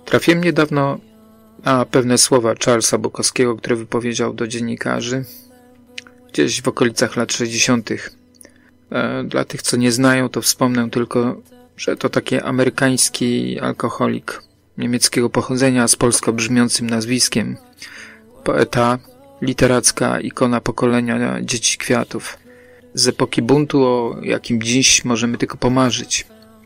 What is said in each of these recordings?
Trafiłem niedawno na pewne słowa Charlesa Bukowskiego, które wypowiedział do dziennikarzy gdzieś w okolicach lat 60. Dla tych, co nie znają, to wspomnę tylko, że to taki amerykański alkoholik niemieckiego pochodzenia z polsko brzmiącym nazwiskiem. Poeta, literacka ikona pokolenia dzieci kwiatów. Z epoki buntu, o jakim dziś możemy tylko pomarzyć.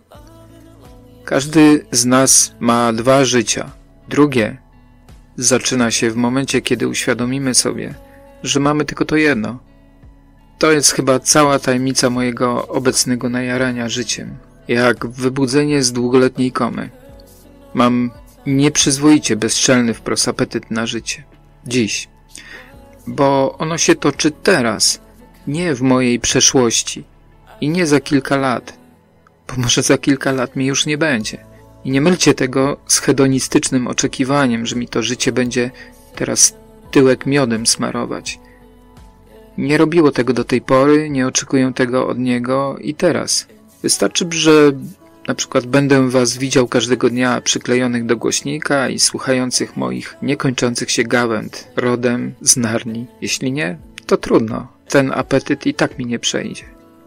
Każdy z nas ma 2 życia. Drugie zaczyna się w momencie, kiedy uświadomimy sobie, że mamy tylko to jedno. To jest chyba cała tajemnica mojego obecnego najarania życiem. Jak wybudzenie z długoletniej komy. Mam nieprzyzwoicie bezczelny wprost apetyt na życie. Dziś. Bo ono się toczy teraz. Nie w mojej przeszłości. I nie za kilka lat. Bo może za kilka lat mi już nie będzie. I nie mylcie tego z hedonistycznym oczekiwaniem, że mi to życie będzie teraz tyłek miodem smarować. Nie robiło tego do tej pory, nie oczekuję tego od niego i teraz. Wystarczy, że na przykład będę was widział każdego dnia przyklejonych do głośnika i słuchających moich niekończących się gawęd rodem z Narni. Jeśli nie, to trudno. Ten apetyt i tak mi nie przejdzie.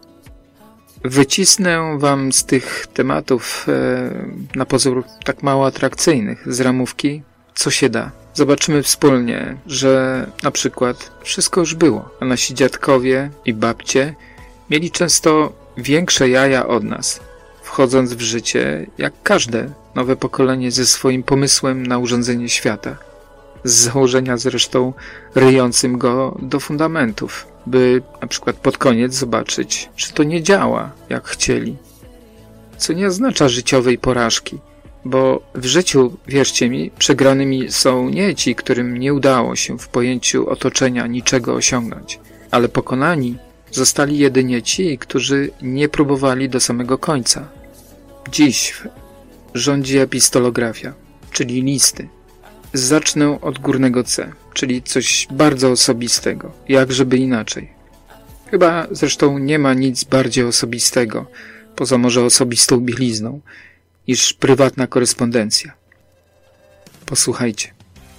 Wycisnę wam z tych tematów na pozór tak mało atrakcyjnych z ramówki, co się da. Zobaczymy wspólnie, że na przykład wszystko już było, a nasi dziadkowie i babcie mieli często większe jaja od nas, wchodząc w życie jak każde nowe pokolenie ze swoim pomysłem na urządzenie świata. Z założenia zresztą ryjącym go do fundamentów, by na przykład pod koniec zobaczyć, że to nie działa jak chcieli. Co nie oznacza życiowej porażki, bo w życiu, wierzcie mi, przegranymi są nie ci, którym nie udało się w pojęciu otoczenia niczego osiągnąć, ale pokonani zostali jedynie ci, którzy nie próbowali do samego końca. Dziś rządzi epistolografia, czyli listy. Zacznę od górnego C, czyli coś bardzo osobistego, jak żeby inaczej. Chyba zresztą nie ma nic bardziej osobistego, poza może osobistą bielizną, niż prywatna korespondencja. Posłuchajcie.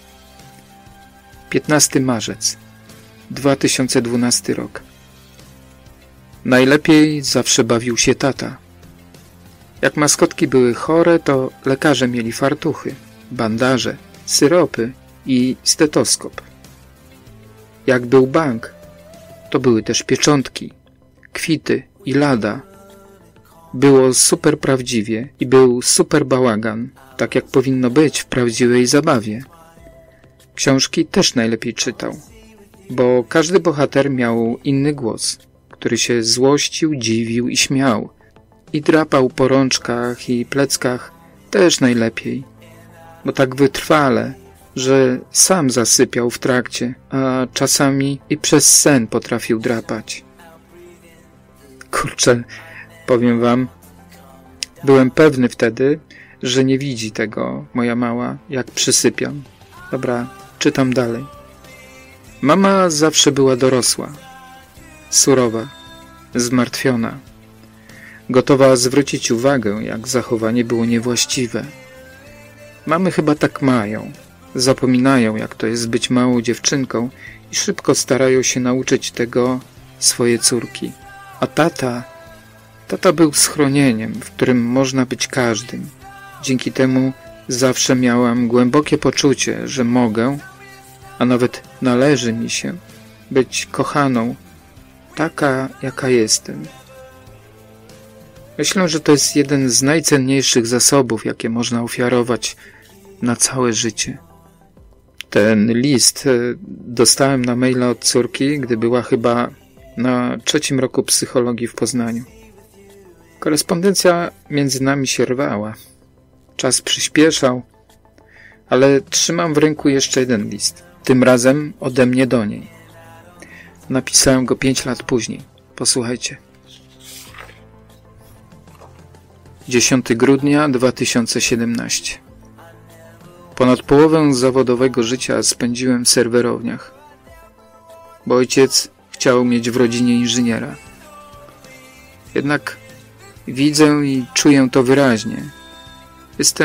15 marzec 2012 rok. Najlepiej zawsze bawił się tata. Jak maskotki były chore, to lekarze mieli fartuchy, bandaże, syropy i stetoskop. Jak był bank, to były też pieczątki, kwity i lada. Było super prawdziwie i był super bałagan, tak jak powinno być w prawdziwej zabawie. Książki też najlepiej czytał, bo każdy bohater miał inny głos, który się złościł, dziwił i śmiał. I drapał po rączkach i pleckach też najlepiej, bo tak wytrwale, że sam zasypiał w trakcie, a czasami i przez sen potrafił drapać. Kurczę, powiem wam, byłem pewny wtedy, że nie widzi tego moja mała, jak przysypiam. Dobra, czytam dalej. Mama zawsze była dorosła, surowa, zmartwiona, gotowa zwrócić uwagę, jak zachowanie było niewłaściwe. Mamy chyba tak mają. Zapominają, jak to jest być małą dziewczynką i szybko starają się nauczyć tego swoje córki. A tata był schronieniem, w którym można być każdym. Dzięki temu zawsze miałam głębokie poczucie, że mogę, a nawet należy mi się być kochaną, taka jaka jestem. Myślę, że to jest jeden z najcenniejszych zasobów, jakie można ofiarować na całe życie. Ten list dostałem na maila od córki, gdy była chyba na 3. roku psychologii w Poznaniu. Korespondencja między nami się rwała. Czas przyspieszał, ale trzymam w ręku jeszcze jeden list. Tym razem ode mnie do niej. Napisałem go 5 lat później. Posłuchajcie. 10 grudnia 2017. Ponad połowę zawodowego życia spędziłem w serwerowniach, bo ojciec chciał mieć w rodzinie inżyniera. Jednak widzę i czuję to wyraźnie. Jestem